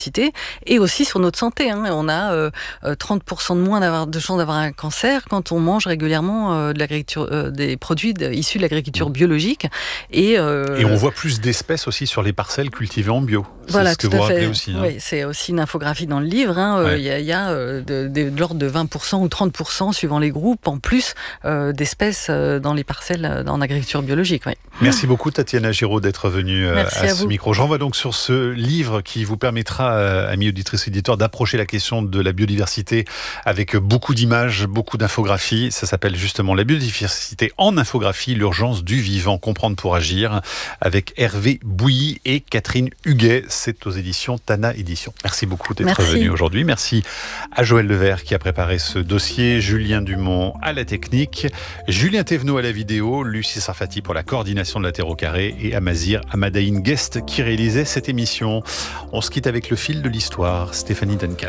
et aussi sur notre santé. On a 30% de moins de chances d'avoir un cancer quand on mange régulièrement des produits issus de l'agriculture biologique. Et on voit plus d'espèces aussi sur les parcelles cultivées en bio. Voilà, c'est ce que vous rappelez aussi. Oui, c'est aussi une infographie dans le livre. Il y a de l'ordre de 20% ou 30% suivant les groupes, en plus d'espèces dans les parcelles en agriculture biologique. Oui. Merci beaucoup Tatiana Giraud d'être venue à ce vous. micro. J'envoie donc sur ce livre qui vous permettra, amis auditrices et auditeurs, d'approcher la question de la biodiversité avec beaucoup d'images, beaucoup d'infographies. Ça s'appelle justement La biodiversité en infographie, l'urgence du vivant, comprendre pour agir, avec Hervé Bouilly et Catherine Huguet. C'est aux éditions Tana Éditions. Merci beaucoup d'être venu aujourd'hui. Merci à Joël Levert qui a préparé ce dossier, Julien Dumont à la technique, Julien Thévenot à la vidéo, Lucie Sarfati pour la coordination de la Terre au carré et Amazir Amadaïn Guest qui réalisait cette émission. On se quitte avec le fil de l'histoire, Stéphanie Duncan.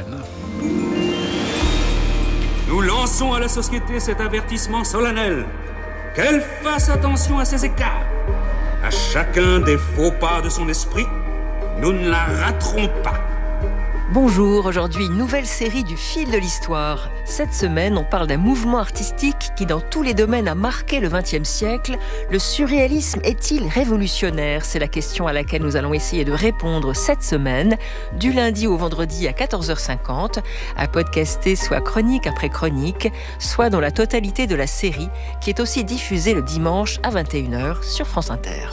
Nous lançons à la société cet avertissement solennel. Qu'elle fasse attention à ses écarts. À chacun des faux pas de son esprit, nous ne la raterons pas. Bonjour, aujourd'hui une nouvelle série du fil de l'histoire. Cette semaine, on parle d'un mouvement artistique qui dans tous les domaines a marqué le XXe siècle. Le surréalisme est-il révolutionnaire ? C'est la question à laquelle nous allons essayer de répondre cette semaine, du lundi au vendredi à 14h50, à podcaster soit chronique après chronique, soit dans la totalité de la série, qui est aussi diffusée le dimanche à 21h sur France Inter.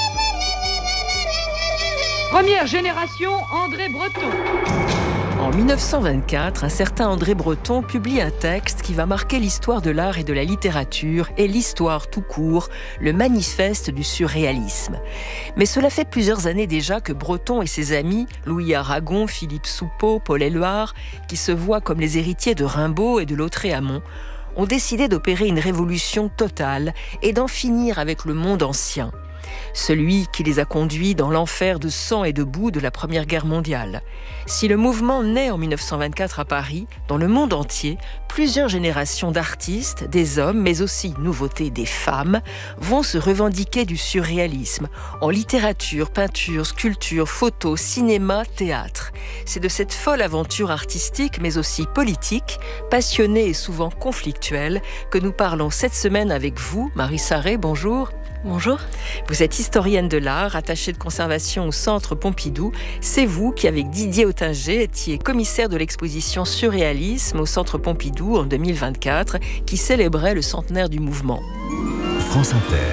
Première génération, André Breton. En 1924, un certain André Breton publie un texte qui va marquer l'histoire de l'art et de la littérature et l'histoire tout court, le manifeste du surréalisme. Mais cela fait plusieurs années déjà que Breton et ses amis, Louis Aragon, Philippe Soupeau, Paul Éluard, qui se voient comme les héritiers de Rimbaud et de Lautréamont, ont décidé d'opérer une révolution totale et d'en finir avec le monde ancien. Celui qui les a conduits dans l'enfer de sang et de boue de la Première Guerre mondiale. Si le mouvement naît en 1924 à Paris, dans le monde entier, plusieurs générations d'artistes, des hommes, mais aussi, nouveauté, des femmes, vont se revendiquer du surréalisme, en littérature, peinture, sculpture, photo, cinéma, théâtre. C'est de cette folle aventure artistique, mais aussi politique, passionnée et souvent conflictuelle, que nous parlons cette semaine avec vous, Marie Sarré, bonjour. Bonjour. Vous êtes historienne de l'art, attachée de conservation au Centre Pompidou. C'est vous qui, avec Didier Ottinger, étiez commissaire de l'exposition Surréalisme au Centre Pompidou en 2024, qui célébrait le centenaire du mouvement. France Inter.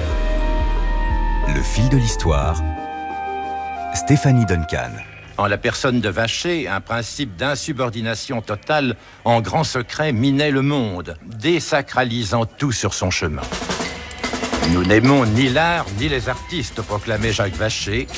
Le fil de l'histoire. Stéphanie Duncan. En la personne de Vacher, un principe d'insubordination totale en grand secret minait le monde, désacralisant tout sur son chemin. Nous n'aimons ni l'art ni les artistes, proclamait Jacques Vacher.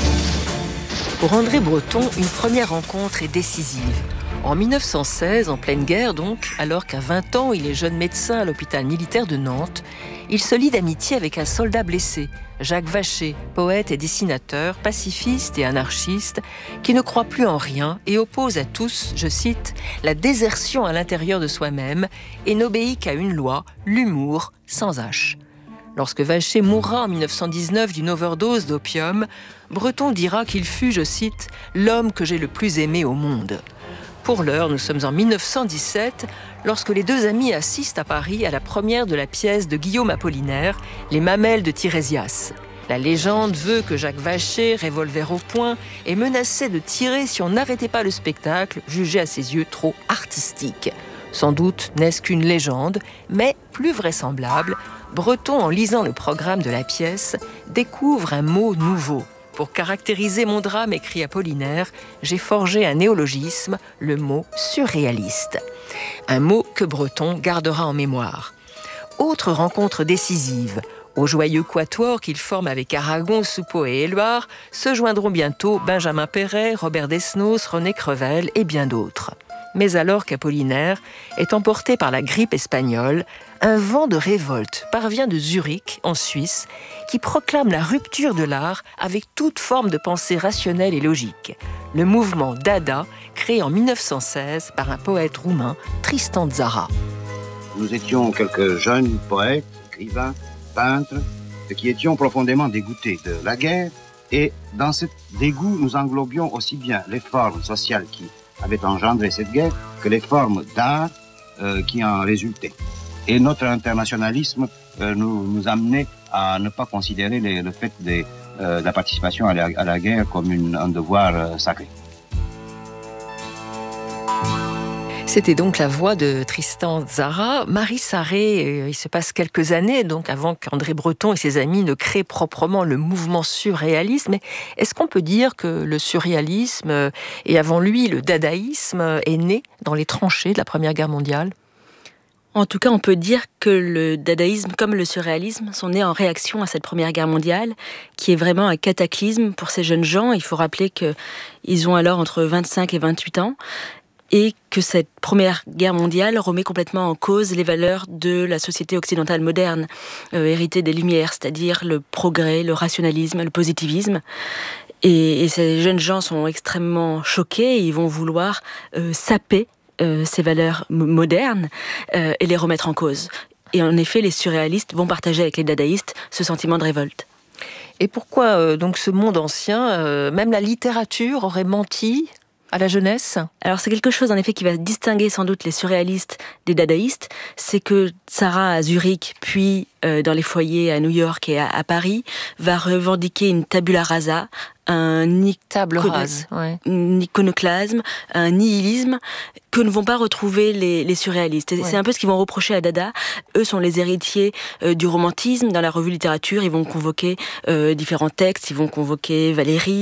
Pour André Breton, une première rencontre est décisive. En 1916, en pleine guerre donc, alors qu'à 20 ans, il est jeune médecin à l'hôpital militaire de Nantes, il se lie d'amitié avec un soldat blessé, Jacques Vacher, poète et dessinateur, pacifiste et anarchiste, qui ne croit plus en rien et oppose à tous, je cite, « la désertion à l'intérieur de soi-même et n'obéit qu'à une loi, l'humour, sans H ». Lorsque Vacher mourra en 1919 d'une overdose d'opium, Breton dira qu'il fut, je cite, « l'homme que j'ai le plus aimé au monde ». Pour l'heure, nous sommes en 1917, lorsque les deux amis assistent à Paris à la première de la pièce de Guillaume Apollinaire, Les Mamelles de Tirésias. La légende veut que Jacques Vacher, revolver au poing, est menacé de tirer si on n'arrêtait pas le spectacle, jugé à ses yeux trop artistique. Sans doute n'est-ce qu'une légende, mais plus vraisemblable, Breton, en lisant le programme de la pièce, découvre un mot nouveau. Pour caractériser mon drame, écrit Apollinaire, j'ai forgé un néologisme, le mot surréaliste. Un mot que Breton gardera en mémoire. Autre rencontre décisive. Au joyeux quatuor qu'il forme avec Aragon, Soupeau et Éluard se joindront bientôt Benjamin Perret, Robert Desnos, René Crevel et bien d'autres. Mais alors qu'Apollinaire est emporté par la grippe espagnole, un vent de révolte parvient de Zurich, en Suisse, qui proclame la rupture de l'art avec toute forme de pensée rationnelle et logique. Le mouvement Dada, créé en 1916 par un poète roumain, Tristan Tzara. Nous étions quelques jeunes poètes, écrivains, peintres, qui étions profondément dégoûtés de la guerre, Et dans ce dégoût, nous englobions aussi bien les formes sociales qui avaient engendré cette guerre que les formes d'art qui en résultaient. Et notre internationalisme nous amenait à ne pas considérer le fait de la participation à la guerre comme un devoir sacré. C'était donc la voix de Tristan Tzara. Marie Sarré, il se passe quelques années, donc avant qu'André Breton et ses amis ne créent proprement le mouvement surréaliste. Mais est-ce qu'on peut dire que le surréalisme, et avant lui le dadaïsme, est né dans les tranchées de la Première Guerre mondiale ? En tout cas, on peut dire que le dadaïsme comme le surréalisme sont nés en réaction à cette Première Guerre mondiale, qui est vraiment un cataclysme pour ces jeunes gens. Il faut rappeler qu'ils ont alors entre 25 et 28 ans, et que cette Première Guerre mondiale remet complètement en cause les valeurs de la société occidentale moderne, héritée des Lumières, c'est-à-dire le progrès, le rationalisme, le positivisme. Et ces jeunes gens sont extrêmement choqués, et ils vont vouloir saper ces valeurs modernes et les remettre en cause. Et en effet, les surréalistes vont partager avec les dadaïstes ce sentiment de révolte. Et pourquoi donc ce monde ancien, même la littérature aurait menti à la jeunesse ? Alors c'est quelque chose en effet qui va distinguer sans doute les surréalistes des dadaïstes, c'est que Tzara à Zurich, puis dans les foyers à New York et à Paris, va revendiquer une tabula rasa, un iconoclasme, un nihilisme que ne vont pas retrouver les surréalistes. Ouais. C'est un peu ce qu'ils vont reprocher à Dada. Eux sont les héritiers du romantisme. Dans la revue littérature, ils vont convoquer différents textes. Ils vont convoquer Valéry,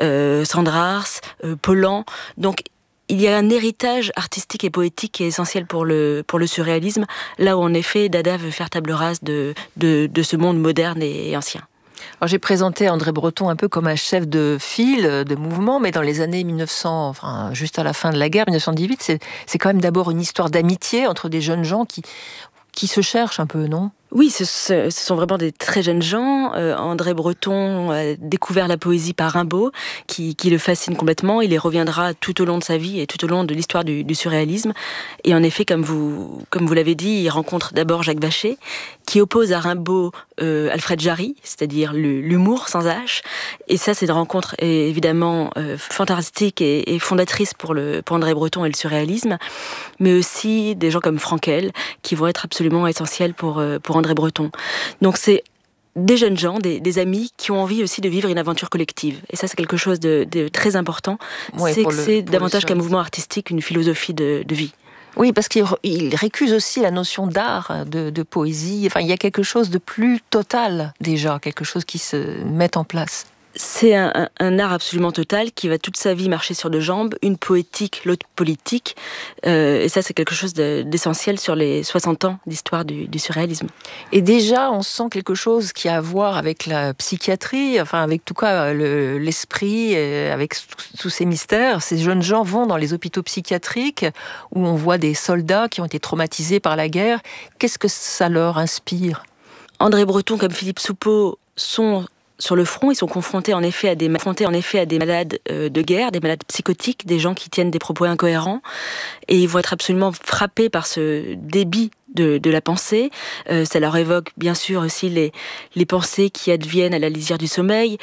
Sandrars, Pollan. Donc il y a un héritage artistique et poétique qui est essentiel pour le surréalisme, là où en effet Dada veut faire table rase de ce monde moderne et ancien. Alors j'ai présenté André Breton un peu comme un chef de file, de mouvement, mais dans les années 1900, enfin juste à la fin de la guerre, 1918, c'est quand même d'abord une histoire d'amitié entre des jeunes gens qui se cherchent un peu, non ? Oui, ce sont vraiment des très jeunes gens. André Breton a découvert la poésie par Rimbaud, qui le fascine complètement. Il y reviendra tout au long de sa vie et tout au long de l'histoire du surréalisme. Et en effet, comme vous l'avez dit, il rencontre d'abord Jacques Vacher, qui oppose à Rimbaud Alfred Jarry, c'est-à-dire l'humour sans H. Et ça, c'est une rencontre évidemment fantastique et fondatrice pour André Breton et le surréalisme, mais aussi des gens comme Frankel, qui vont être absolument essentiels pour André Breton. Donc c'est des jeunes gens, des amis qui ont envie aussi de vivre une aventure collective. Et ça, c'est quelque chose de très important. Ouais, c'est davantage qu'un mouvement artistique, une philosophie de vie. Oui, parce qu'il récuse aussi la notion d'art, de poésie. Enfin, il y a quelque chose de plus total déjà, quelque chose qui se met en place. C'est un art absolument total qui va toute sa vie marcher sur deux jambes, une poétique, l'autre politique. Et ça, c'est quelque chose d'essentiel sur les 60 ans d'histoire du surréalisme. Et déjà, on sent quelque chose qui a à voir avec la psychiatrie, enfin avec tout cas l'esprit, avec tous ces mystères. Ces jeunes gens vont dans les hôpitaux psychiatriques où on voit des soldats qui ont été traumatisés par la guerre. Qu'est-ce que ça leur inspire ? André Breton comme Philippe Soupeau sont sur le front, ils sont confrontés en effet à des malades de guerre, des malades psychotiques, des gens qui tiennent des propos incohérents, et ils vont être absolument frappés par ce débit de la pensée. Ça leur évoque bien sûr aussi les pensées qui adviennent à la lisière du sommeil.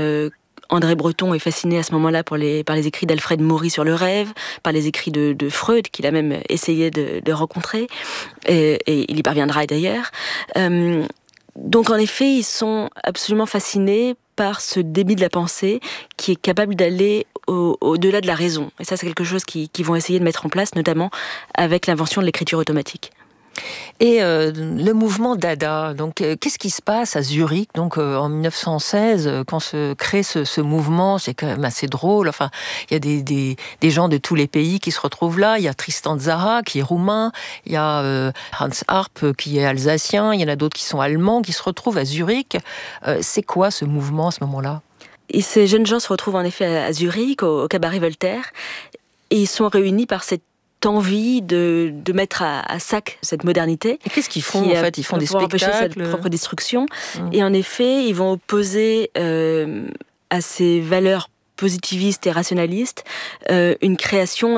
André Breton est fasciné à ce moment-là par les écrits d'Alfred Maury sur le rêve, par les écrits de Freud, qu'il a même essayé de rencontrer, et il y parviendra d'ailleurs. Donc en effet, ils sont absolument fascinés par ce débit de la pensée qui est capable d'aller au-delà de la raison. Et ça, c'est quelque chose qu'ils vont essayer de mettre en place, notamment avec l'invention de l'écriture automatique. Et le mouvement Dada, donc qu'est-ce qui se passe à Zurich donc en 1916 quand se crée ce mouvement? C'est quand même assez drôle. Enfin, il y a des gens de tous les pays qui se retrouvent là. Il y a Tristan Tzara qui est roumain, il y a Hans Arp qui est alsacien, il y en a d'autres qui sont allemands qui se retrouvent à Zurich. C'est quoi ce mouvement à ce moment-là? Et ces jeunes gens se retrouvent en effet à Zurich, au cabaret Voltaire, et ils sont réunis par cette envie de mettre à sac cette modernité. Et qu'est-ce qu'ils font en fait? Ils font des spectacles, empêcher cette propre destruction. Et en effet, ils vont opposer à ces valeurs positivistes et rationalistes une création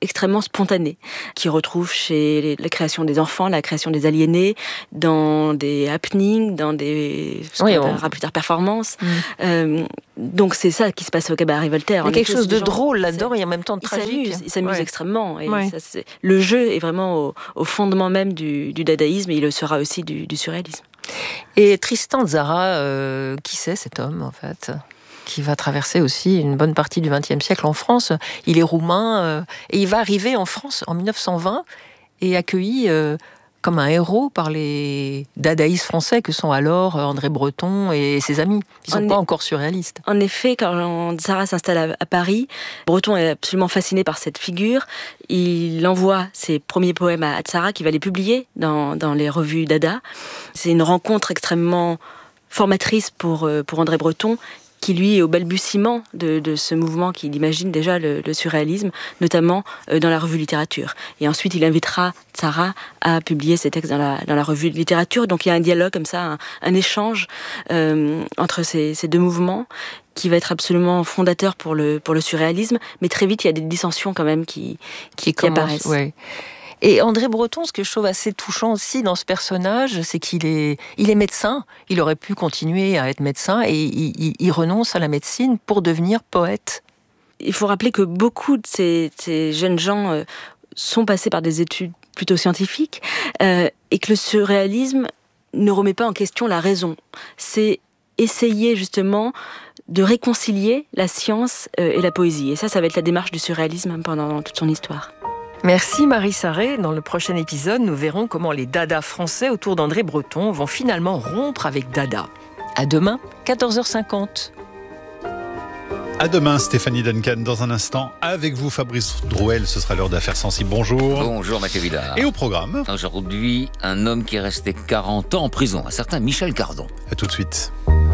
extrêmement spontané, qui retrouve chez la création des enfants, la création des aliénés, dans des happenings, dans des plus tard performances. Donc c'est ça qui se passe au Cabaret Voltaire. Il y a quelque chose de drôle là-dedans et en même temps de tragique. Il s'amuse extrêmement. Et ça, le jeu est vraiment au fondement même du dadaïsme, et il le sera aussi du surréalisme. Et Tristan Tzara, qui c'est cet homme en fait, qui va traverser aussi une bonne partie du XXe siècle en France? Il est roumain et il va arriver en France en 1920 et accueilli comme un héros par les dadaïstes français que sont alors André Breton et ses amis. Ils ne sont pas encore surréalistes. En effet, quand Tzara s'installe à Paris, Breton est absolument fasciné par cette figure. Il envoie ses premiers poèmes à Tzara, qui va les publier dans les revues Dada. C'est une rencontre extrêmement formatrice pour André Breton, qui lui est au balbutiement de ce mouvement qu'il imagine déjà le surréalisme, notamment dans la revue littérature. Et ensuite, il invitera Tzara à publier ses textes dans la revue de littérature. Donc il y a un dialogue comme ça, un échange entre ces deux mouvements qui va être absolument fondateur pour le surréalisme. Mais très vite, il y a des dissensions quand même qui apparaissent. Ouais. Et André Breton, ce que je trouve assez touchant aussi dans ce personnage, c'est qu'il est médecin. Il aurait pu continuer à être médecin et il renonce à la médecine pour devenir poète. Il faut rappeler que beaucoup de ces jeunes gens sont passés par des études plutôt scientifiques et que le surréalisme ne remet pas en question la raison. C'est essayer justement de réconcilier la science et la poésie. Et ça va être la démarche du surréalisme pendant toute son histoire. Merci Marie Sarré. Dans le prochain épisode, nous verrons comment les dadas français autour d'André Breton vont finalement rompre avec Dada. À demain, 14h50. À demain, Stéphanie Duncan. Dans un instant, avec vous, Fabrice Drouel. Ce sera l'heure d'Affaires sensibles. Bonjour. Bonjour, Mathieu Villard. Et au programme, aujourd'hui, un homme qui est resté 40 ans en prison, un certain Michel Cardon. À tout de suite.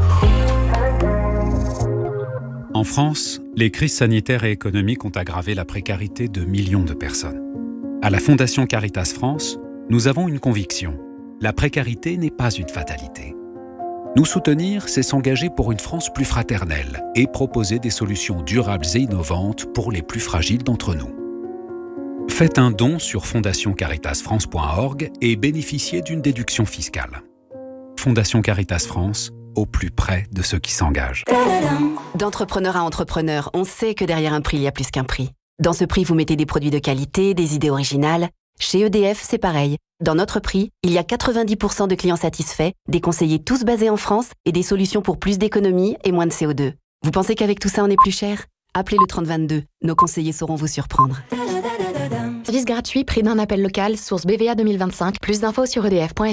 En France, les crises sanitaires et économiques ont aggravé la précarité de millions de personnes. À la Fondation Caritas France, nous avons une conviction. La précarité n'est pas une fatalité. Nous soutenir, c'est s'engager pour une France plus fraternelle et proposer des solutions durables et innovantes pour les plus fragiles d'entre nous. Faites un don sur fondationcaritasfrance.org et bénéficiez d'une déduction fiscale. Fondation Caritas France, au plus près de ceux qui s'engagent. D'entrepreneur à entrepreneur, on sait que derrière un prix, il y a plus qu'un prix. Dans ce prix, vous mettez des produits de qualité, des idées originales. Chez EDF, c'est pareil. Dans notre prix, il y a 90% de clients satisfaits, des conseillers tous basés en France et des solutions pour plus d'économie et moins de CO2. Vous pensez qu'avec tout ça, on est plus cher ? Appelez le 3022. Nos conseillers sauront vous surprendre. Service gratuit, prix d'un appel local, source BVA 2025. Plus d'infos sur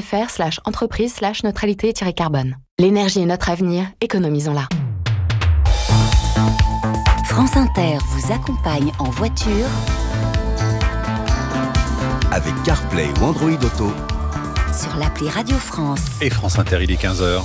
edf.fr/entreprise/neutralité-carbone. L'énergie est notre avenir, économisons-la. France Inter vous accompagne en voiture avec CarPlay ou Android Auto sur l'appli Radio France. Et France Inter, il est 15h.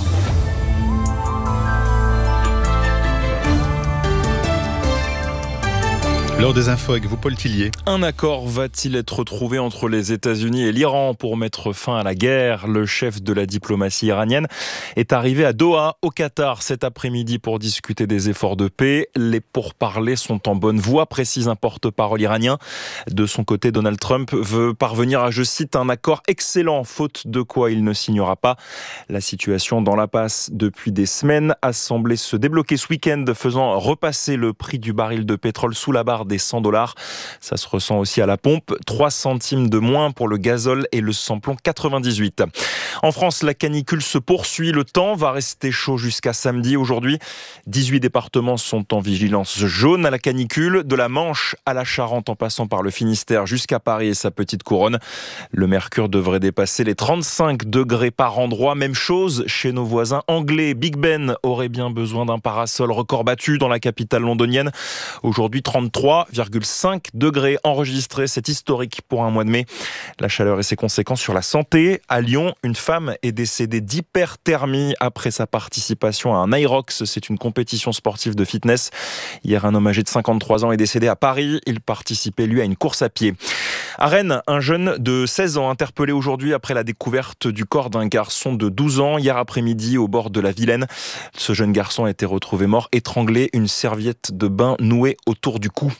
L'heure des infos avec vous, Paul Tillier. Un accord va-t-il être trouvé entre les États-Unis et l'Iran pour mettre fin à la guerre ? Le chef de la diplomatie iranienne est arrivé à Doha, au Qatar, cet après-midi pour discuter des efforts de paix. Les pourparlers sont en bonne voie, précise un porte-parole iranien. De son côté, Donald Trump veut parvenir à, je cite, un accord excellent, faute de quoi il ne signera pas. La situation dans l'impasse depuis des semaines a semblé se débloquer ce week-end, faisant repasser le prix du baril de pétrole sous la barre des $100. Ça se ressent aussi à la pompe. 3 centimes de moins pour le gazole et le samplon 98. En France, la canicule se poursuit. Le temps va rester chaud jusqu'à samedi. Aujourd'hui, 18 départements sont en vigilance jaune à la canicule. De la Manche à la Charente en passant par le Finistère jusqu'à Paris et sa petite couronne. Le mercure devrait dépasser les 35 degrés par endroit. Même chose chez nos voisins anglais. Big Ben aurait bien besoin d'un parasol, record battu dans la capitale londonienne. Aujourd'hui, 33,5 degrés enregistrés. C'est historique pour un mois de mai. La chaleur et ses conséquences sur la santé. À Lyon, une femme est décédée d'hyperthermie après sa participation à un Irox. C'est une compétition sportive de fitness. Hier, un homme âgé de 53 ans est décédé à Paris. Il participait, lui, à une course à pied. À Rennes, un jeune de 16 ans interpellé aujourd'hui après la découverte du corps d'un garçon de 12 ans hier après-midi au bord de la Vilaine. Ce jeune garçon a été retrouvé mort, étranglé, une serviette de bain nouée autour du cou.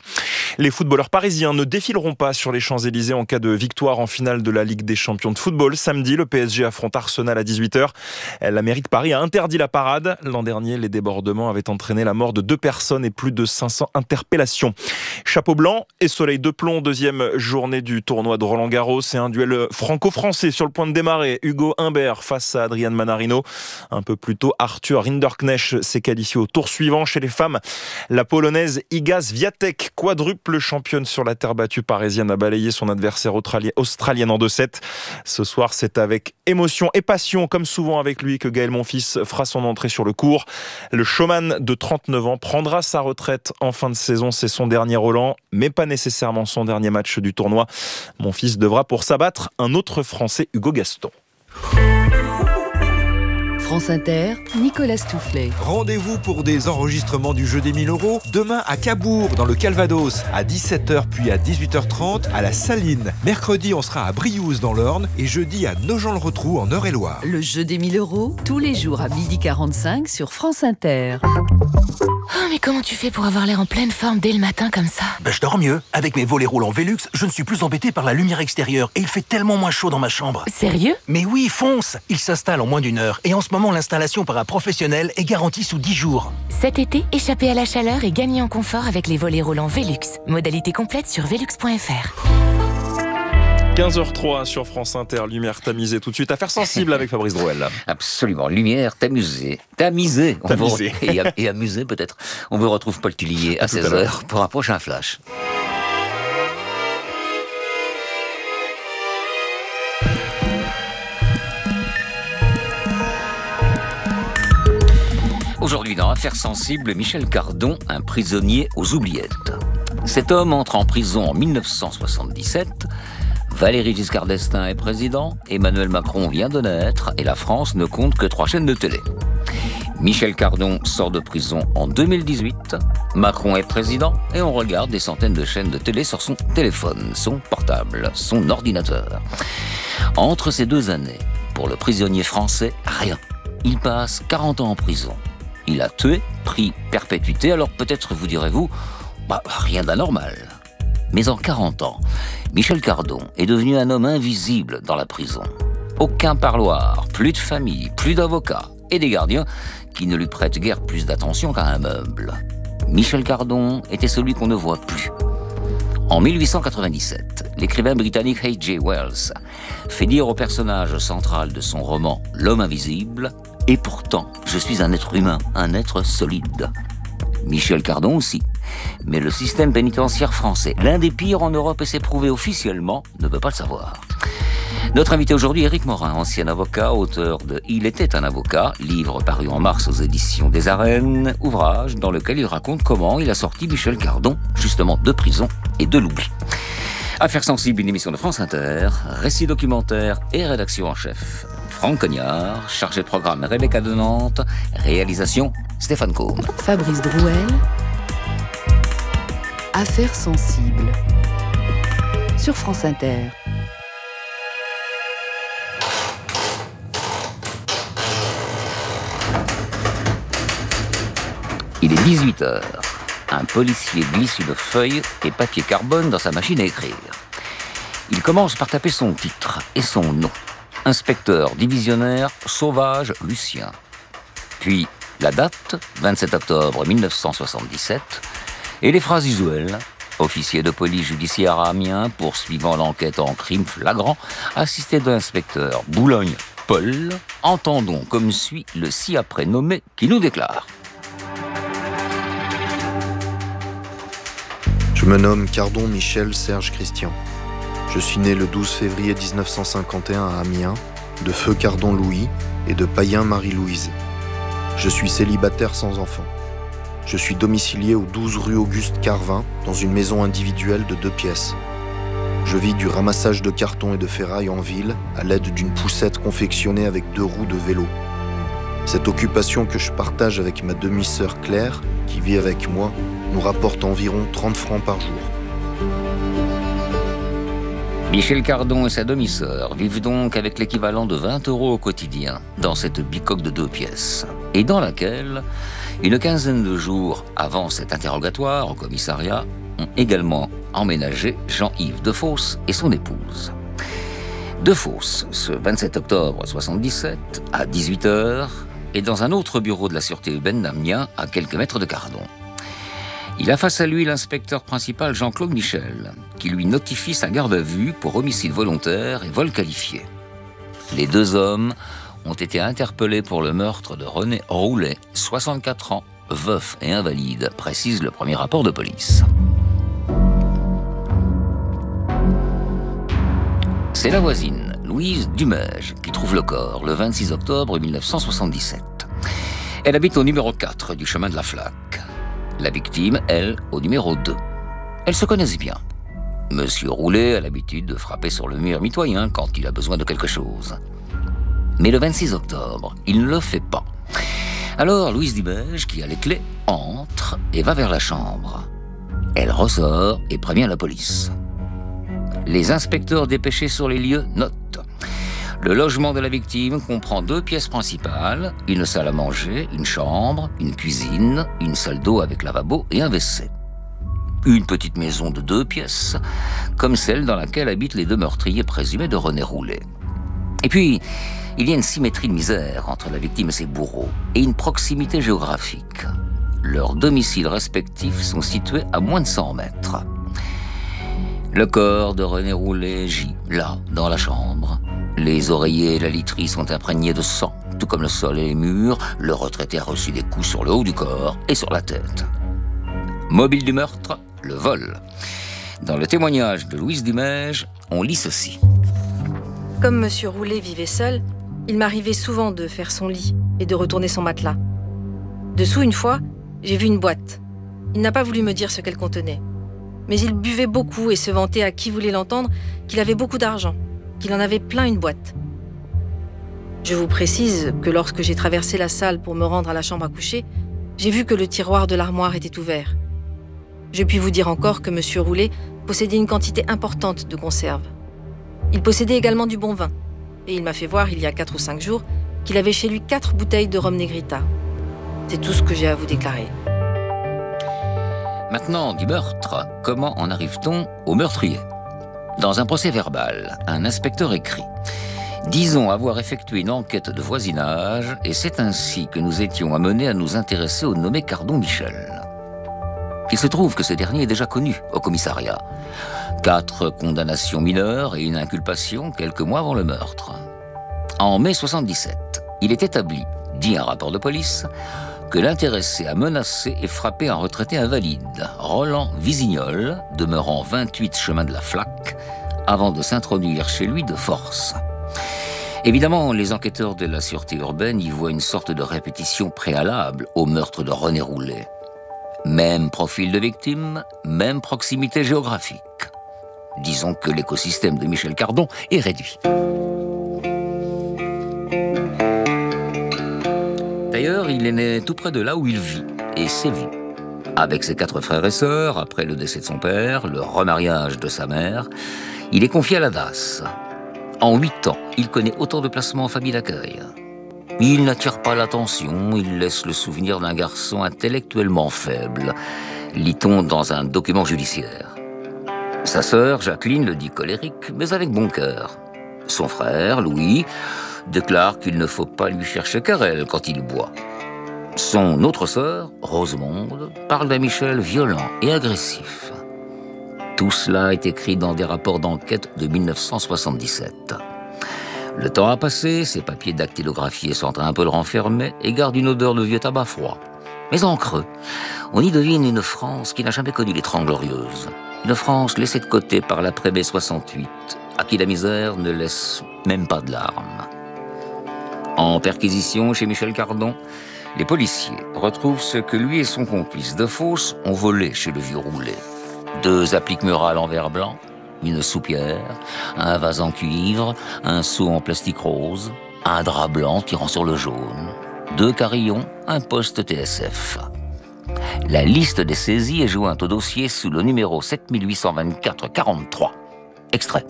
Les footballeurs parisiens ne défileront pas sur les Champs-Élysées en cas de victoire en finale de la Ligue des Champions de football. Samedi, le PSG affronte Arsenal à 18h. La mairie de Paris a interdit la parade. L'an dernier, les débordements avaient entraîné la mort de 2 personnes et plus de 500 interpellations. Chapeau blanc et soleil de plomb, deuxième journée du tournoi de Roland-Garros. C'est un duel franco-français sur le point de démarrer. Hugo Humbert face à Adrian Manarino. Un peu plus tôt, Arthur Rinderknecht s'est qualifié au tour suivant. Chez les femmes, la polonaise Iga Swiatek, quadruple championne sur la terre battue parisienne, a balayé son adversaire australienne en 2-7. Ce soir, c'est avec émotion et passion, comme souvent avec lui, que Gaël Monfils fera son entrée sur le court. Le showman de 39 ans prendra sa retraite en fin de saison. C'est son dernier Roland, mais pas nécessairement son dernier match du tournoi. Monfils devra pour s'abattre un autre Français, Hugo Gaston. France Inter, Nicolas Stoufflet. Rendez-vous pour des enregistrements du jeu des 1000 € demain à Cabourg, dans le Calvados, à 17h puis à 18h30 à la Saline. Mercredi, on sera à Briouze dans l'Orne et jeudi à Nogent-le-Rotrou en Eure-et-Loire. Le jeu des 1000 €, tous les jours à 12h45 sur France Inter. Oh, mais comment tu fais pour avoir l'air en pleine forme dès le matin comme ça ? Je dors mieux. Avec mes volets roulants Velux, je ne suis plus embêté par la lumière extérieure et il fait tellement moins chaud dans ma chambre. Sérieux ? Mais oui, fonce ! Il s'installe en moins d'1 heure et en ce moment, l'installation par un professionnel est garantie sous 10 jours. Cet été, échappez à la chaleur et gagnez en confort avec les volets roulants Velux. Modalité complète sur velux.fr. 15h03 sur France Inter, lumière tamisée tout de suite. Affaire sensible avec Fabrice Drouel. Absolument, lumière tamisée. Et amusée peut-être. On vous retrouve Paul Tullier à 16h pour un prochain flash. Aujourd'hui, dans Affaires sensibles, Michel Cardon, un prisonnier aux oubliettes. Cet homme entre en prison en 1977. Valéry Giscard d'Estaing est président, Emmanuel Macron vient de naître et la France ne compte que 3 chaînes de télé. Michel Cardon sort de prison en 2018, Macron est président et on regarde des centaines de chaînes de télé sur son téléphone, son portable, son ordinateur. Entre ces 2 années, pour le prisonnier français, rien. Il passe 40 ans en prison. Il a tué, pris perpétuité, alors peut-être vous direz-vous, rien d'anormal. Mais en 40 ans, Michel Cardon est devenu un homme invisible dans la prison. Aucun parloir, plus de famille, plus d'avocats et des gardiens qui ne lui prêtent guère plus d'attention qu'à un meuble. Michel Cardon était celui qu'on ne voit plus. En 1897, l'écrivain britannique H.G. Wells fait dire au personnage central de son roman « L'homme invisible » « Et pourtant, je suis un être humain, un être solide ». Michel Cardon aussi. Mais le système pénitentiaire français, l'un des pires en Europe et c'est prouvé officiellement, ne veut pas le savoir. Notre invité aujourd'hui, Éric Morin, ancien avocat, auteur de « Il était un avocat », livre paru en mars aux éditions des Arènes, ouvrage dans lequel il raconte comment il a sorti Michel Cardon, justement de prison et de l'oubli. Affaires sensibles, une émission de France Inter, récit documentaire et rédaction en chef. Franck Cognard, chargé de programme Rebecca de Nantes, réalisation Stéphane Combe. Fabrice Drouel, Affaires sensibles sur France Inter. Il est 18h. Un policier glisse une feuille et papier carbone dans sa machine à écrire. Il commence par taper son titre et son nom. Inspecteur divisionnaire Sauvage Lucien. Puis la date, 27 octobre 1977, et les phrases usuelles. Officier de police judiciaire à Amiens, poursuivant l'enquête en crime flagrant, assisté de l'inspecteur Boulogne-Paul. Entendons comme suit le ci-après nommé qui nous déclare. Je me nomme Cardon Michel Serge Christian. Je suis né le 12 février 1951 à Amiens, de Feu Cardon Louis et de Payen Marie-Louise. Je suis célibataire sans enfant. Je suis domicilié au 12 rue Auguste Carvin, dans une maison individuelle de 2 pièces. Je vis du ramassage de cartons et de ferraille en ville, à l'aide d'une poussette confectionnée avec 2 roues de vélo. Cette occupation que je partage avec ma demi-sœur Claire, qui vit avec moi, nous rapporte environ 30 francs par jour. Michel Cardon et sa demi-sœur vivent donc avec l'équivalent de 20 € au quotidien dans cette bicoque de 2 pièces et dans laquelle, une quinzaine de jours avant cet interrogatoire au commissariat, ont également emménagé Jean-Yves Defosse et son épouse. Defosse, ce 27 octobre 1977, à 18h, est dans un autre bureau de la sûreté urbaine d'Amiens, à quelques mètres de Cardon. Il a face à lui l'inspecteur principal Jean-Claude Michel, qui lui notifie sa garde à vue pour homicide volontaire et vol qualifié. Les deux hommes ont été interpellés pour le meurtre de René Roulet, 64 ans, veuf et invalide, précise le premier rapport de police. C'est la voisine, Louise Dumège, qui trouve le corps le 26 octobre 1977. Elle habite au numéro 4 du chemin de la Flaque. La victime, elle, au numéro 2. Elles se connaissent bien. Monsieur Roulet a l'habitude de frapper sur le mur mitoyen quand il a besoin de quelque chose. Mais le 26 octobre, il ne le fait pas. Alors, Louise Dumège, qui a les clés, entre et va vers la chambre. Elle ressort et prévient la police. Les inspecteurs dépêchés sur les lieux notent. Le logement de la victime comprend 2 pièces principales, une salle à manger, une chambre, une cuisine, une salle d'eau avec lavabo et un WC. Une petite maison de 2 pièces, comme celle dans laquelle habitent les 2 meurtriers présumés de René Roulet. Et puis, il y a une symétrie de misère entre la victime et ses bourreaux, et une proximité géographique. Leurs domiciles respectifs sont situés à moins de 100 mètres. Le corps de René Roulet gît, là, dans la chambre. Les oreillers et la literie sont imprégnés de sang, tout comme le sol et les murs. Le retraité a reçu des coups sur le haut du corps et sur la tête. Mobile du meurtre, le vol. Dans le témoignage de Louise Dumège, on lit ceci. Comme Monsieur Roulet vivait seul, il m'arrivait souvent de faire son lit et de retourner son matelas. Dessous, une fois, j'ai vu une boîte. Il n'a pas voulu me dire ce qu'elle contenait. Mais il buvait beaucoup et se vantait à qui voulait l'entendre qu'il avait beaucoup d'argent, qu'il en avait plein une boîte. Je vous précise que lorsque j'ai traversé la salle pour me rendre à la chambre à coucher, j'ai vu que le tiroir de l'armoire était ouvert. Je puis vous dire encore que Monsieur Roulet possédait une quantité importante de conserves. Il possédait également du bon vin, et il m'a fait voir il y a 4 ou 5 jours qu'il avait chez lui 4 bouteilles de rhum Negrita. C'est tout ce que j'ai à vous déclarer. Maintenant, du meurtre, comment en arrive-t-on au meurtrier ? Dans un procès verbal, un inspecteur écrit « Disons avoir effectué une enquête de voisinage et c'est ainsi que nous étions amenés à nous intéresser au nommé Cardon Michel. » Il se trouve que ce dernier est déjà connu au commissariat. 4 condamnations mineures et une inculpation quelques mois avant le meurtre. En mai 1977, il est établi, dit un rapport de police, que l'intéressé a menacé et frappé un retraité invalide, Roland Visignol, demeurant 28 chemin de la Flaque, avant de s'introduire chez lui de force. Évidemment, les enquêteurs de la sûreté urbaine y voient une sorte de répétition préalable au meurtre de René Roulet. Même profil de victime, même proximité géographique. Disons que l'écosystème de Michel Cardon est réduit. D'ailleurs, il est né tout près de là où il vit et sévit. Avec ses 4 frères et sœurs, après le décès de son père, le remariage de sa mère, il est confié à la DAS. En 8 ans, il connaît autant de placements en famille d'accueil. Il n'attire pas l'attention, il laisse le souvenir d'un garçon intellectuellement faible, lit-on dans un document judiciaire. Sa sœur, Jacqueline, le dit colérique, mais avec bon cœur. Son frère, Louis, déclare qu'il ne faut pas lui chercher querelle quand il boit. Son autre sœur, Rosemonde, parle d'un Michel violent et agressif. Tout cela est écrit dans des rapports d'enquête de 1977. Le temps a passé, ces papiers dactylographiés sentent un peu le renfermé et gardent une odeur de vieux tabac froid. Mais en creux, on y devine une France qui n'a jamais connu les 30 Glorieuses. Une France laissée de côté par l'après-mai 68, à qui la misère ne laisse même pas de larmes. En perquisition chez Michel Cardon, les policiers retrouvent ce que lui et son complice Defosse ont volé chez le vieux Roulet. 2 appliques murales en verre blanc, une soupière, un vase en cuivre, un seau en plastique rose, un drap blanc tirant sur le jaune, 2 carillons, un poste TSF. La liste des saisies est jointe au dossier sous le numéro 7824-43. Extrait.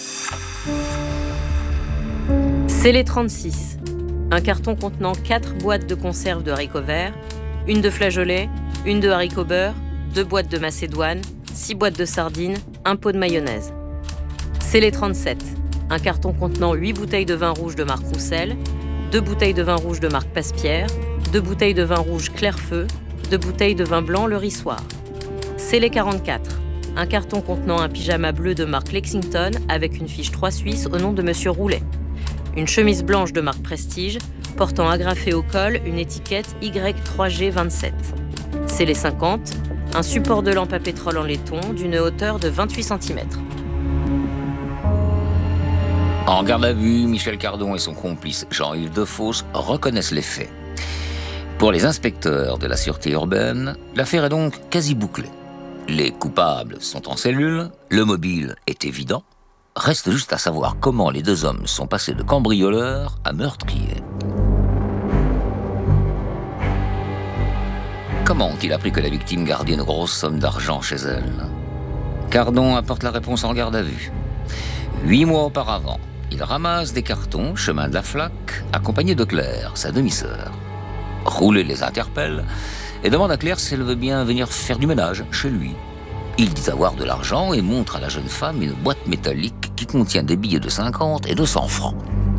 Scellé 36. Un carton contenant 4 boîtes de conserve de haricots verts, une de flageolets, une de haricots beurre, 2 boîtes de macédoine, 6 boîtes de sardines, un pot de mayonnaise. Scellé 37, un carton contenant 8 bouteilles de vin rouge de marque Roussel, 2 bouteilles de vin rouge de marque Passpierre, 2 bouteilles de vin rouge Clairefeu, 2 bouteilles de vin blanc Le Rissoir. Scellé 44, un carton contenant un pyjama bleu de marque Lexington avec une fiche 3 Suisse au nom de Monsieur Roulet. Une chemise blanche de marque Prestige, portant agrafée au col une étiquette Y3G27. Scellé 50, un support de lampe à pétrole en laiton d'une hauteur de 28 cm. En garde à vue, Michel Cardon et son complice Jean-Yves Defosse reconnaissent les faits. Pour les inspecteurs de la sûreté urbaine, l'affaire est donc quasi bouclée. Les coupables sont en cellule, le mobile est évident. Reste juste à savoir comment les 2 hommes sont passés de cambrioleurs à meurtriers. Comment ont-ils appris que la victime gardait une grosse somme d'argent chez elle? Cardon apporte la réponse en garde à vue. 8 mois auparavant, il ramasse des cartons, chemin de la Flaque, accompagné de Claire, sa demi-sœur. Roulet les interpelle et demande à Claire si elle veut bien venir faire du ménage chez lui. Il dit avoir de l'argent et montre à la jeune femme une boîte métallique qui contient des billets de 50 et de 100 francs.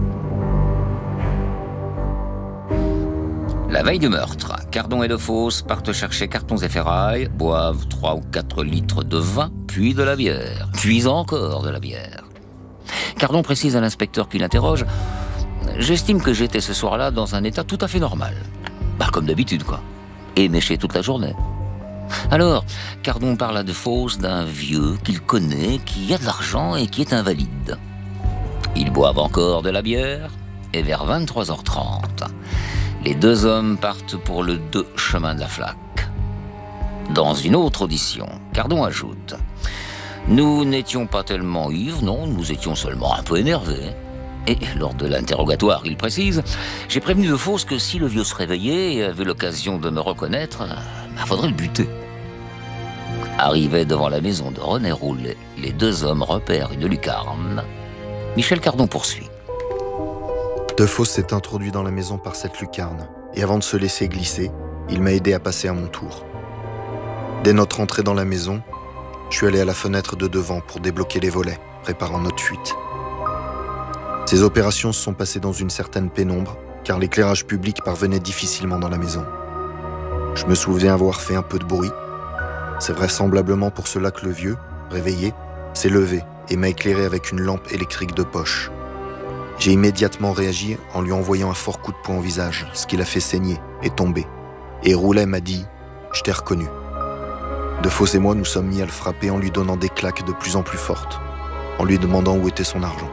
La veille du meurtre, Cardon et Defosse partent chercher cartons et ferrailles, boivent 3 ou 4 litres de vin, puis de la bière, puis encore de la bière. Cardon précise à l'inspecteur qui l'interroge « J'estime que j'étais ce soir-là dans un état tout à fait normal. Comme d'habitude, quoi. Éméché toute la journée. » Alors, Cardon parle à Defosse d'un vieux qu'il connaît, qui a de l'argent et qui est invalide. Ils boivent encore de la bière, et vers 23h30, les 2 hommes partent pour le 2 chemin de la Flaque. Dans une autre audition, Cardon ajoute « Nous n'étions pas tellement ivres, non, nous étions seulement un peu énervés. » Et lors de l'interrogatoire, il précise « J'ai prévenu Defosse que si le vieux se réveillait et avait l'occasion de me reconnaître, faudrait le buter. » Arrivés devant la maison de René Roulet, les 2 hommes repèrent une lucarne. Michel Cardon poursuit. Defosse s'est introduit dans la maison par cette lucarne, et avant de se laisser glisser, il m'a aidé à passer à mon tour. Dès notre entrée dans la maison, je suis allé à la fenêtre de devant pour débloquer les volets, préparant notre fuite. Ces opérations se sont passées dans une certaine pénombre, car l'éclairage public parvenait difficilement dans la maison. Je me souviens avoir fait un peu de bruit. C'est vraisemblablement pour cela que le vieux, réveillé, s'est levé et m'a éclairé avec une lampe électrique de poche. J'ai immédiatement réagi en lui envoyant un fort coup de poing au visage, ce qui l'a fait saigner et tomber. Et Roulet m'a dit « Je t'ai reconnu ». Defosse et moi nous sommes mis à le frapper en lui donnant des claques de plus en plus fortes, en lui demandant où était son argent.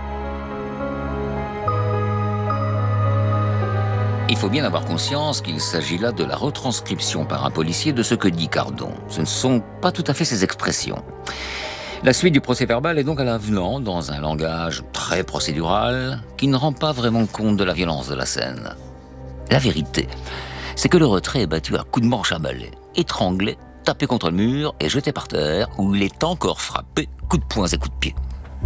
Il faut bien avoir conscience qu'il s'agit là de la retranscription par un policier de ce que dit Cardon. Ce ne sont pas tout à fait ses expressions. La suite du procès-verbal est donc à l'avenant, dans un langage très procédural, qui ne rend pas vraiment compte de la violence de la scène. La vérité, c'est que le retrait est battu à coups de manche à balai, étranglé, tapé contre le mur et jeté par terre, où il est encore frappé, coups de poings et coups de pied.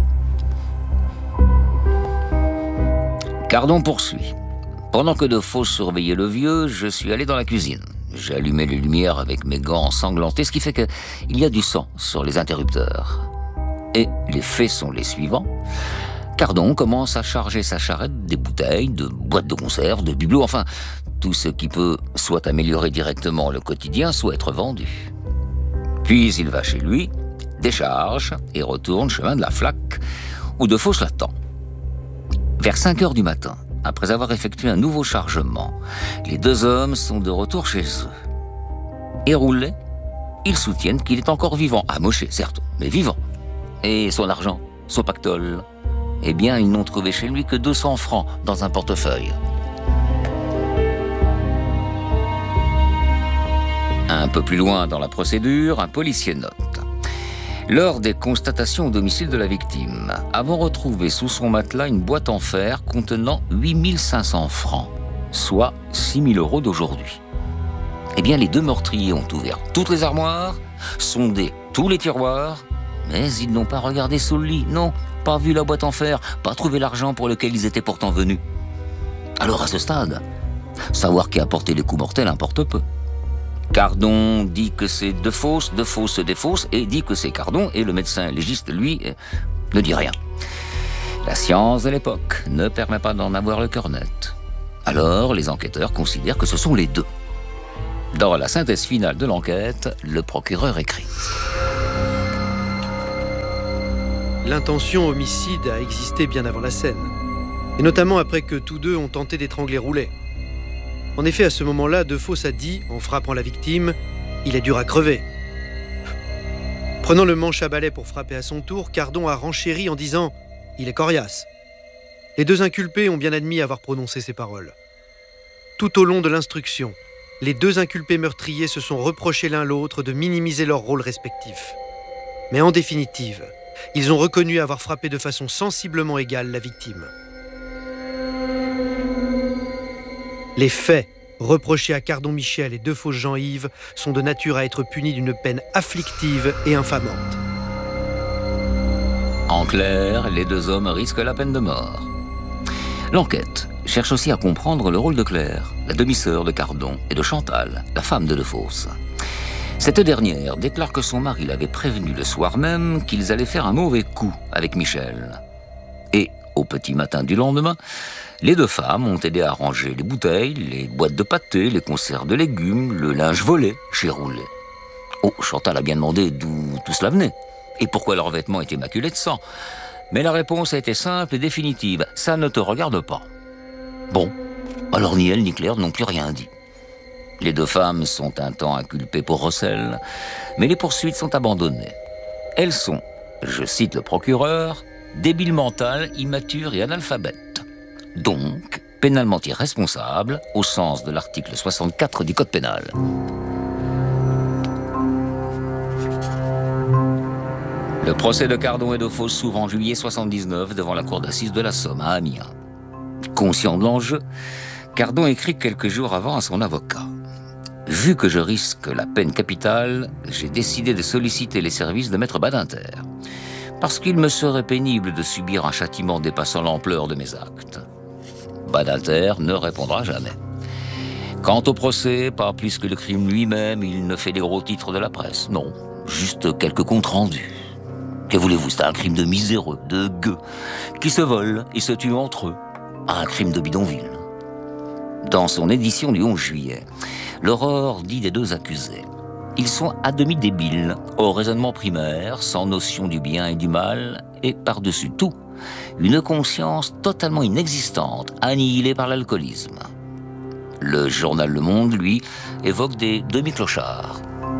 Cardon poursuit. Pendant que Defosse surveillait le vieux, je suis allé dans la cuisine. J'ai allumé les lumières avec mes gants ensanglantés, ce qui fait qu'il y a du sang sur les interrupteurs. Et les faits sont les suivants. Cardon commence à charger sa charrette des bouteilles, de boîtes de conserve, de bibelots, enfin, tout ce qui peut soit améliorer directement le quotidien, soit être vendu. Puis il va chez lui, décharge et retourne chemin de la Flaque, où Defosse l'attend. Vers 5h du matin, après avoir effectué un nouveau chargement, les 2 hommes sont de retour chez eux. Et Roulet, ils soutiennent qu'il est encore vivant, amoché certes, mais vivant. Et son argent, son pactole, eh bien, ils n'ont trouvé chez lui que 200 francs dans un portefeuille. Un peu plus loin dans la procédure, un policier note. Lors des constatations au domicile de la victime, avons retrouvé sous son matelas une boîte en fer contenant 8500 francs, soit 6 000 € d'aujourd'hui. Eh bien, les 2 meurtriers ont ouvert toutes les armoires, sondé tous les tiroirs, mais ils n'ont pas regardé sous le lit, non, pas vu la boîte en fer, pas trouvé l'argent pour lequel ils étaient pourtant venus. Alors à ce stade, savoir qui a porté les coups mortels importe peu. Cardon dit que c'est Defoe se défausse et dit que c'est Cardon, et le médecin légiste, lui, ne dit rien. La science de l'époque ne permet pas d'en avoir le cœur net. Alors, les enquêteurs considèrent que ce sont les deux. Dans la synthèse finale de l'enquête, le procureur écrit. L'intention homicide a existé bien avant la scène, et notamment après que tous deux ont tenté d'étrangler Roulet. En effet, à ce moment-là, Defoe a dit, en frappant la victime, « Il est dur à crever ». Prenant le manche à balai pour frapper à son tour, Cardon a renchéri en disant « Il est coriace ». Les deux inculpés ont bien admis avoir prononcé ces paroles. Tout au long de l'instruction, les deux inculpés meurtriers se sont reprochés l'un l'autre de minimiser leurs rôles respectifs. Mais en définitive, ils ont reconnu avoir frappé de façon sensiblement égale la victime. Les faits reprochés à Cardon Michel et Defoe Jean-Yves sont de nature à être punis d'une peine afflictive et infamante. En clair, les deux hommes risquent la peine de mort. L'enquête cherche aussi à comprendre le rôle de Claire, la demi-sœur de Cardon, et de Chantal, la femme de Defoe. Cette dernière déclare que son mari l'avait prévenu le soir même qu'ils allaient faire un mauvais coup avec Michel. Et, au petit matin du lendemain, les deux femmes ont aidé à ranger les bouteilles, les boîtes de pâté, les conserves de légumes, le linge volé chez Roulet. Oh, Chantal a bien demandé d'où tout cela venait et pourquoi leurs vêtements étaient maculés de sang. Mais la réponse a été simple et définitive. Ça ne te regarde pas. Bon, alors ni elle ni Claire n'ont plus rien dit. Les deux femmes sont un temps inculpées pour recel, mais les poursuites sont abandonnées. Elles sont, je cite le procureur, débiles mentales, immatures et analphabètes. Donc, pénalement irresponsables au sens de l'article 64 du Code pénal. Le procès de Cardon et Defoe s'ouvre en juillet 79 devant la cour d'assises de la Somme à Amiens. Conscient de l'enjeu, Cardon écrit quelques jours avant à son avocat. « Vu que je risque la peine capitale, j'ai décidé de solliciter les services de maître Badinter, parce qu'il me serait pénible de subir un châtiment dépassant l'ampleur de mes actes. » Badinter ne répondra jamais. Quant au procès, pas plus que le crime lui-même, il ne fait les gros titres de la presse. Non, juste quelques comptes rendus. Que voulez-vous, c'est un crime de miséreux, de gueux, qui se volent et se tuent entre eux. Un crime de bidonville. Dans son édition du 11 juillet, l'Aurore dit des deux accusés. Ils sont à demi débiles, au raisonnement primaire, sans notion du bien et du mal, et par-dessus tout, une conscience totalement inexistante, annihilée par l'alcoolisme. Le journal Le Monde, lui, évoque des demi-clochards.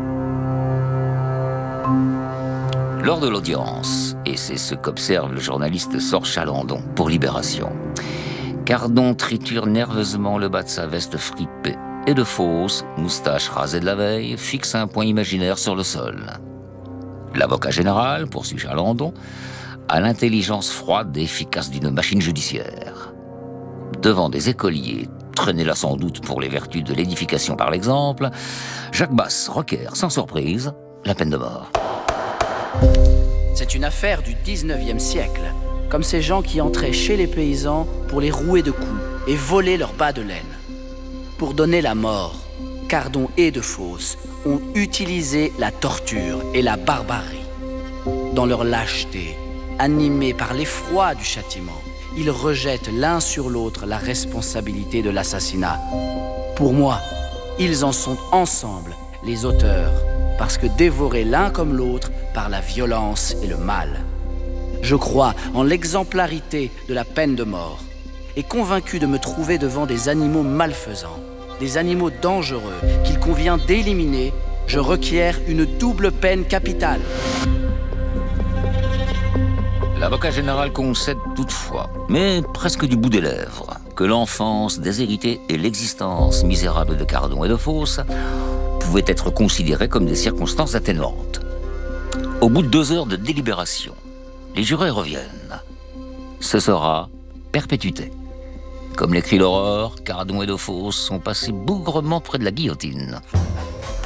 Lors de l'audience, et c'est ce qu'observe le journaliste Sorge Chalandon pour Libération, Cardon triture nerveusement le bas de sa veste fripée, et Defoe, moustache rasée de la veille, fixe un point imaginaire sur le sol. L'avocat général, poursuit Chalandon, à l'intelligence froide et efficace d'une machine judiciaire. Devant des écoliers, traînés là sans doute pour les vertus de l'édification par l'exemple, Jacques Basse requiert, sans surprise, la peine de mort. C'est une affaire du 19e siècle, comme ces gens qui entraient chez les paysans pour les rouer de coups et voler leurs bas de laine. Pour donner la mort, Cardon et Defoe ont utilisé la torture et la barbarie. Dans leur lâcheté, animés par l'effroi du châtiment, ils rejettent l'un sur l'autre la responsabilité de l'assassinat. Pour moi, ils en sont ensemble les auteurs, parce que dévorés l'un comme l'autre par la violence et le mal. Je crois en l'exemplarité de la peine de mort et convaincu de me trouver devant des animaux malfaisants, des animaux dangereux qu'il convient d'éliminer, je requiers une double peine capitale. L'avocat général concède toutefois, mais presque du bout des lèvres, que l'enfance déshéritée et l'existence misérable de Cardon et Defoe pouvaient être considérées comme des circonstances atténuantes. Au bout de 2 heures de délibération, les jurés reviennent. Ce sera perpétuité. Comme l'écrit l'Aurore, Cardon et Defoe sont passés bougrement près de la guillotine.